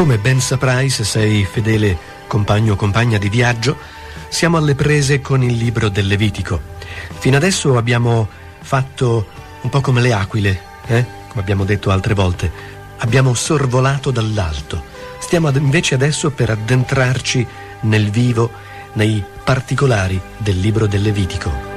Come ben saprai, se sei fedele compagno o compagna di viaggio, siamo alle prese con il libro del Levitico. Fino adesso abbiamo fatto un po' come le aquile, come abbiamo detto altre volte. Abbiamo sorvolato dall'alto. Stiamo invece adesso per addentrarci nel vivo, nei particolari del libro del Levitico.